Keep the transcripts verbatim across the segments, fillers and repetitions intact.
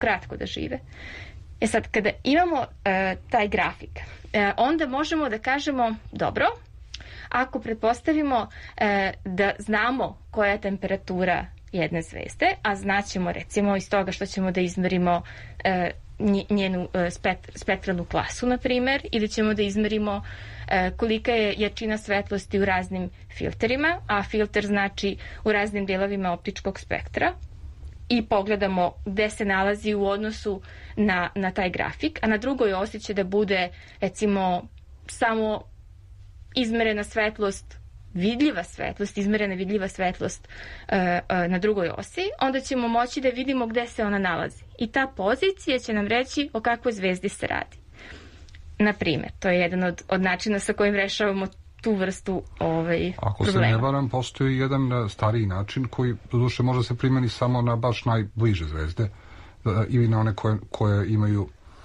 kratko da žive. E sad, kada imamo uh, taj grafik, uh, onda možemo da kažemo, dobro, ako pretpostavimo uh, da znamo koja je temperatura jedne zvezde, a znaćemo recimo iz toga što ćemo da izmerimo uh, njenu uh, spekt, spektralnu klasu, na primjer, ili ćemo da izmerimo uh, kolika je jačina svetlosti u raznim filterima, a filter znači u raznim delovima optičkog spektra, i pogledamo gde se nalazi u odnosu na, na taj grafik, a na drugoj osi će da bude, recimo, samo izmerena svetlost, vidljiva svetlost, izmerena vidljiva svetlost uh, uh, na drugoj osi, onda ćemo moći da vidimo gde se ona nalazi. I ta pozicija će nam reći o kakvoj zvezdi se radi. Na primjer, to je jedan od, od načina sa kojim rešavamo tu vrstu ovaj, Ako problema. se ne varam, postoji jedan stariji način koji, doduše, može se primeni samo na baš najbliže zvezde ili na one koje, koje imaju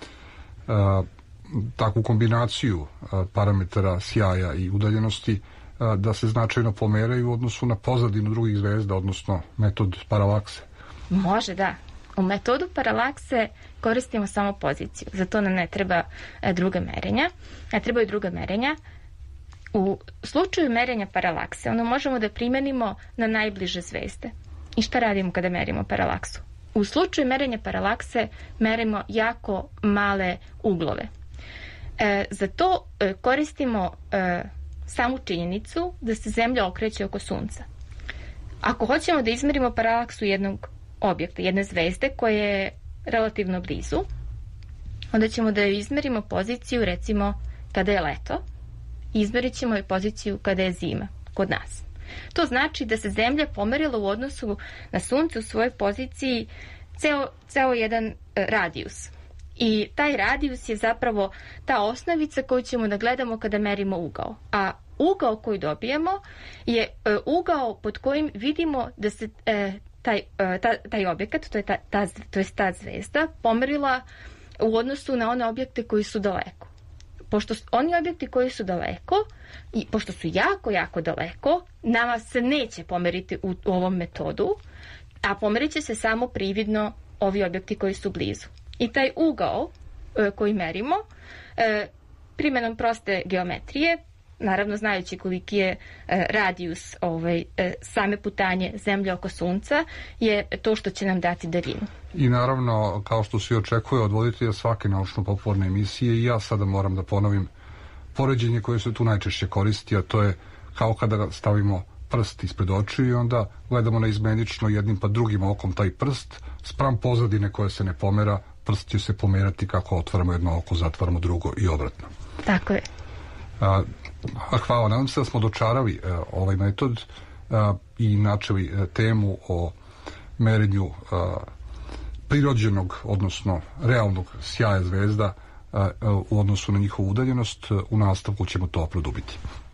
uh, takvu kombinaciju uh, parametara sjaja i udaljenosti uh, da se značajno pomeraju u odnosu na pozadinu drugih zvezda, odnosno metod paralakse. Može, da. U metodu paralakse koristimo samo poziciju. Za to nam ne treba uh, druga merenja. Ne trebaju druga merenja. U slučaju merenja paralakse, ono možemo da primenimo na najbliže zvezde. I šta radimo kada merimo paralaksu? U slučaju merenja paralakse merimo jako male uglove. E, za to e, koristimo e, samu činjenicu da se Zemlja okreće oko Sunca. Ako hoćemo da izmerimo paralaksu jednog objekta, jedne zvezde koja je relativno blizu, onda ćemo da joj izmerimo poziciju, recimo, kada je leto, izmerit ćemo je poziciju kada je zima kod nas. To znači da se Zemlja pomerila u odnosu na Sunce u svojoj poziciji ceo, ceo jedan radijus. I taj radijus je zapravo ta osnovica koju ćemo da gledamo kada merimo ugao. A ugao koji dobijemo je ugao pod kojim vidimo da se e, taj, e, ta, taj objekat, to je ta, ta, to je ta zvezda, pomerila u odnosu na one objekte koji su daleko. Pošto oni objekti koji su daleko, i pošto su jako, jako daleko, nama se neće pomeriti u, u ovom metodu, a pomerit će se samo prividno ovi objekti koji su blizu. I taj ugao e, koji merimo, e, primjenom proste geometrije, naravno znajući koliki je e, radijus ovaj, e, same putanje Zemlje oko Sunca, je to što će nam dati daljinu. I naravno, kao što se i očekuje od voditelja svake naučno-popularne emisije, i ja sada moram da ponovim poređenje koje se tu najčešće koristi, a to je kao kada stavimo prst ispred očiju i onda gledamo neizmenično jednim pa drugim okom taj prst, spram pozadine koja se ne pomera, prst će se pomerati kako otvaramo jedno oko, zatvaramo drugo i obratno. Tako je. A, a hvala, nadam se da smo dočarali a, ovaj metod a, i načeli a, temu o merenju a, prirođenog, odnosno realnog sjaja zvezda a, a, u odnosu na njihovu udaljenost. U nastavku ćemo to produbiti.